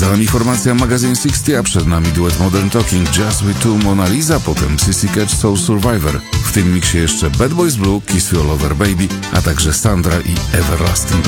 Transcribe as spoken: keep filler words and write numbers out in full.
Za nami formacja Magazine sześćdziesiąt, a przed nami duet Modern Talking, Just We Two, Mona Lisa, potem Sissy Catch, Soul Survivor. W tym miksie jeszcze Bad Boys Blue, Kiss You All Over Baby, a także Sandra i Everlasting